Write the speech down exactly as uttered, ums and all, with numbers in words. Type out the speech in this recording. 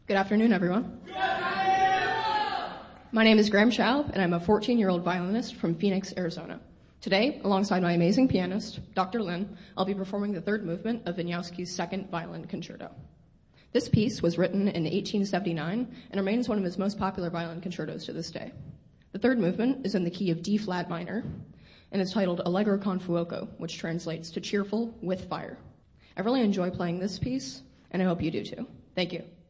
Good afternoon, everyone. Good afternoon. My name is Graham Schaub, and I'm a fourteen-year-old violinist from Phoenix, Arizona. Today, alongside my amazing pianist, Doctor Lin, I'll be performing the third movement of Wieniawski's Second Violin Concerto. This piece was written in eighteen seventy-nine and remains one of his most popular violin concertos to this day. The third movement is in the key of D flat minor, and is titled Allegro con fuoco, which translates to cheerful with fire. I really enjoy playing this piece, and I hope you do too. Thank you.